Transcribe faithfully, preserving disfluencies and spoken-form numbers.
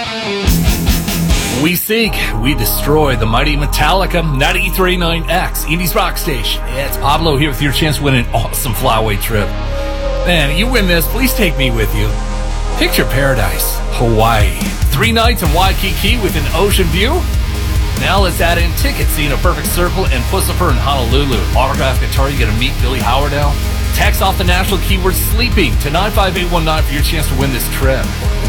We seek, we destroy the mighty Metallica ninety-three point nine X, Indies Rock Station. Yeah, it's Pablo here with your chance to win an awesome flyaway trip. Man, you win this, please take me with you. Picture paradise, Hawaii. Three nights in Waikiki with an ocean view. Now let's add in tickets, seeing a perfect circle and Pussifer in Honolulu. Autographed guitar, you get to meet Billy Howard now. Text off the national keyword sleeping to nine five eight one nine for your chance to win this trip.